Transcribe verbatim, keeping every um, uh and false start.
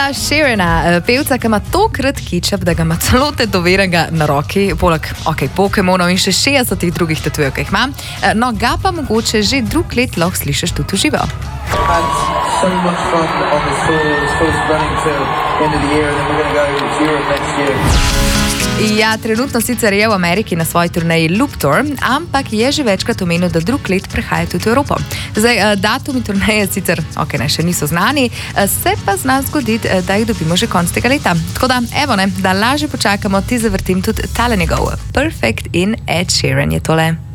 Eda Sheerana, pevca, ki ima tokrat kičap, da ga ima celo tetoviranega na roki, poleg okay, Pokemonov in še šestdesetih drugih tatujev, ki jih ima. No, ga pa mogoče že drug let lahko slišiš tudi v živo. So much fun on this tour. This tour's running till the end of the year and then we're going to go to Europe next year. Ja, trenutno sicer je v Ameriki na svoji turneji Loop Tour, ampak je že večkrat omenil, da drug let prehaja tudi v Evropo. Zdaj, datumi turneje sicer, ok, ne, še niso znani, se pa zna zgoditi, da jih dobimo že konc tega leta. Tako da, evo ne, da lažje počakamo, ti zavrtim tudi tale njegov Perfect in Ed Sheeran je tole.